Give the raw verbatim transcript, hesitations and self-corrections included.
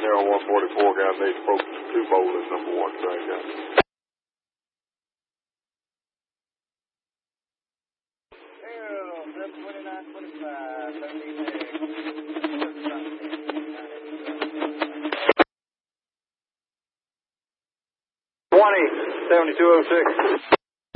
there on one forty-four, got an eight approach two bowling, number one train gun. twenty, seventy-two oh six.